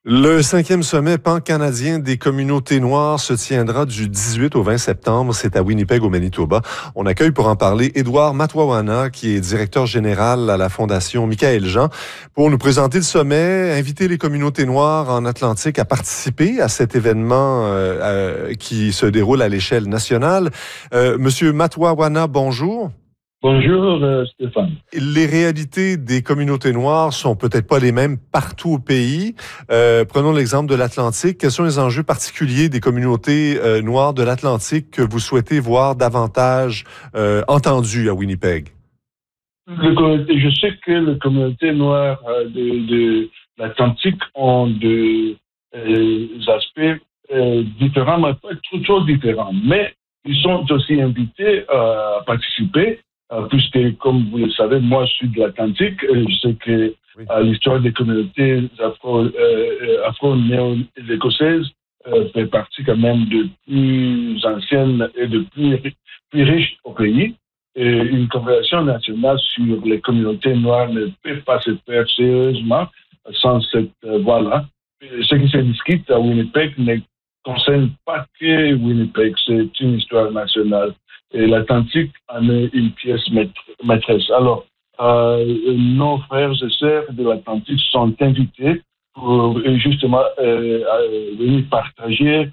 Le 5e sommet pan-canadien des communautés noires se tiendra du 18 au 20 septembre. C'est à Winnipeg, au Manitoba. On accueille pour en parler Édouard Matwawana, qui est directeur général à la Fondation Michaël Jean, pour nous présenter le sommet, inviter les communautés noires en Atlantique à participer à cet événement qui se déroule à l'échelle nationale. Monsieur Matwawana, bonjour. Bonjour Stéphane. Les réalités des communautés noires sont peut-être pas les mêmes partout au pays. Prenons l'exemple de l'Atlantique. Quels sont les enjeux particuliers des communautés noires de l'Atlantique que vous souhaitez voir davantage entendus à Winnipeg? Je sais que les communautés noires de l'Atlantique ont des aspects différents, mais pas trop différents. Mais ils sont aussi invités à participer. Puisque, comme vous le savez, moi, je suis de l'Atlantique. Je sais que l'histoire des communautés afro-néo-écossaises fait partie quand même de plus anciennes et de plus riches au pays. Et une conversation nationale sur les communautés noires ne peut pas se faire sérieusement sans cette voie-là. Ce qui se discute à Winnipeg ne concerne pas que Winnipeg, c'est une histoire nationale. Et l'Atlantique en est une pièce maîtresse. Alors, nos frères et sœurs de l'Atlantique sont invités pour justement venir partager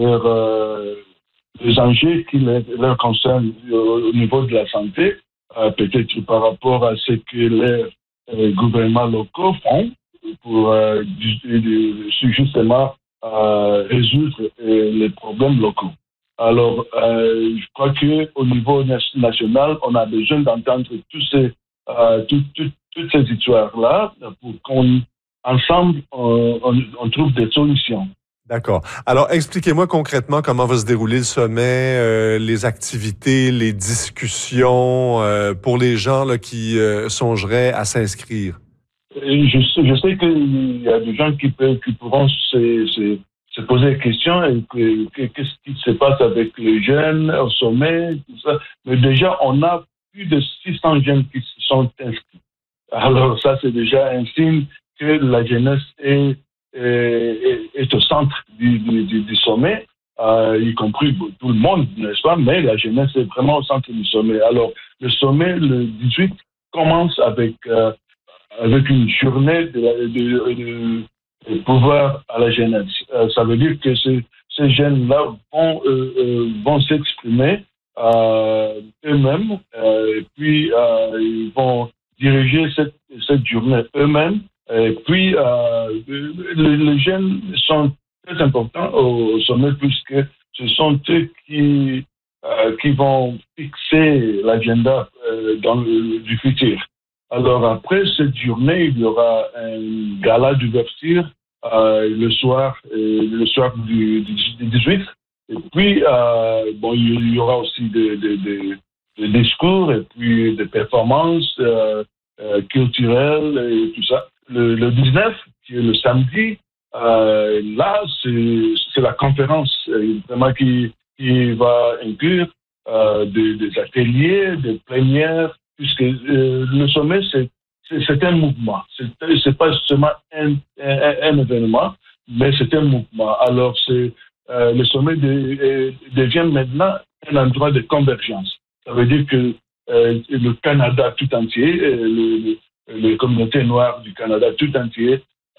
les enjeux qui leur concernent au niveau de la santé, peut-être par rapport à ce que les gouvernements locaux font pour justement résoudre les problèmes locaux. Alors, je crois qu'au niveau national, on a besoin d'entendre toutes ces histoires-là pour qu'ensemble, on trouve des solutions. D'accord. Alors, expliquez-moi concrètement comment va se dérouler le sommet, les activités, les discussions pour les gens là, qui songeraient à s'inscrire. Je sais qu'il y a des gens qui pourront se poser la question qu'est-ce qui se passe avec les jeunes au sommet, tout ça. Mais déjà, on a plus de 600 jeunes qui se sont inscrits. Alors ça, c'est déjà un signe que la jeunesse est au centre du sommet, y compris tout le monde, n'est-ce pas? Mais la jeunesse est vraiment au centre du sommet. Alors, le sommet, le 18, commence avec une journée de pouvoir à la jeunesse. Ça veut dire que ces jeunes-là vont s'exprimer eux-mêmes et puis ils vont diriger cette journée eux-mêmes. Et puis les jeunes sont très importants au sommet puisque ce sont eux qui vont fixer l'agenda du futur. Alors après cette journée, il y aura un gala d'ouverture le soir du 18. Et puis il y aura aussi des discours et puis des performances culturelles et tout ça. Le 19, qui est le samedi, là c'est la conférence vraiment qui va inclure des ateliers, des plénières. Puisque le sommet, c'est un mouvement. C'est pas seulement un événement, mais c'est un mouvement. Alors, le sommet devient maintenant un endroit de convergence. Ça veut dire que le Canada tout entier, les communautés noires du Canada tout entier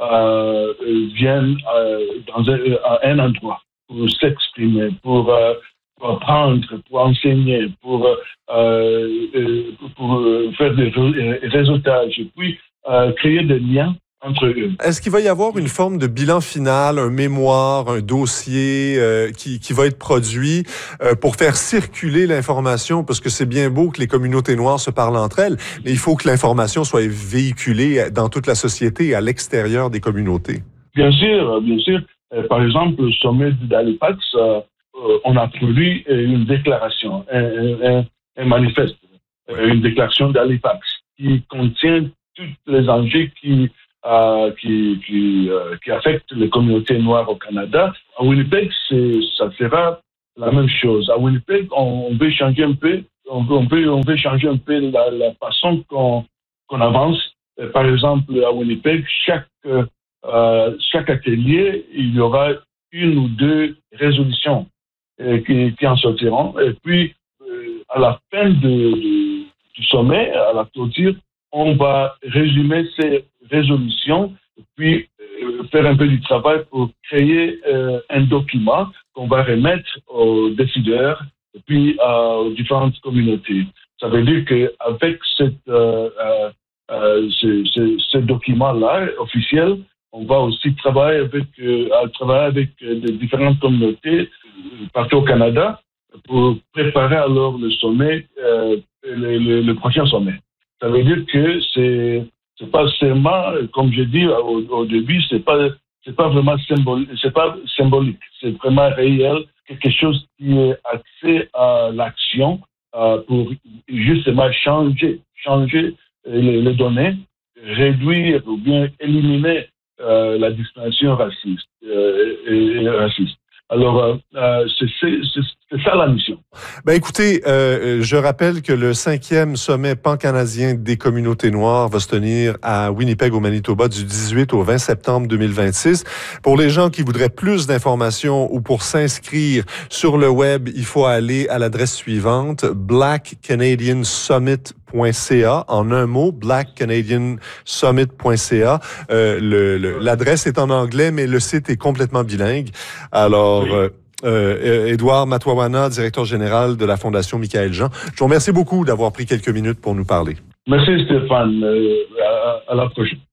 viennent dans un endroit pour s'exprimer, pour apprendre, pour enseigner, pour faire des réseautages et puis créer des liens entre eux. Est-ce qu'il va y avoir une forme de bilan final, un mémoire, un dossier qui va être produit pour faire circuler l'information? Parce que c'est bien beau que les communautés noires se parlent entre elles, mais il faut que l'information soit véhiculée dans toute la société et à l'extérieur des communautés. Bien sûr, bien sûr. Par exemple, le sommet d'Halifax, on a produit une déclaration, un manifeste, une déclaration d'Halifax qui contient tous les enjeux qui affectent les communautés noires au Canada. À Winnipeg, ça sera la même chose. À Winnipeg, on veut changer un peu, on veut changer un peu la façon qu'on avance. Par exemple, à Winnipeg, chaque chaque atelier, il y aura une ou deux résolutions qui en sortiront. Et puis, à la fin du sommet, à la clôture, on va résumer ces résolutions, puis faire un peu du travail pour créer un document qu'on va remettre aux décideurs et puis aux différentes communautés. Ça veut dire qu'avec ce document-là officiel, on va aussi travailler avec des différentes communautés partout au Canada pour préparer alors le sommet, le prochain sommet. Ça veut dire que c'est pas seulement, comme j'ai dit au début, c'est pas vraiment symbolique, c'est vraiment réel, quelque chose qui est axé à l'action pour justement changer les données, réduire ou bien éliminer la discrimination raciste et raciste. Alors, c'est ça la mission. Ben écoutez, je rappelle que le 5e sommet pan-canadien des communautés noires va se tenir à Winnipeg, au Manitoba, du 18 au 20 septembre 2026. Pour les gens qui voudraient plus d'informations ou pour s'inscrire sur le web, il faut aller à l'adresse suivante, blackcanadiansummit.ca. En un mot, blackcanadiansummit.ca. L'adresse est en anglais, mais le site est complètement bilingue. Alors, oui. Édouard Matoiwana, directeur général de la Fondation Michaël Jean. Je vous remercie beaucoup d'avoir pris quelques minutes pour nous parler. Merci Stéphane. À la prochaine.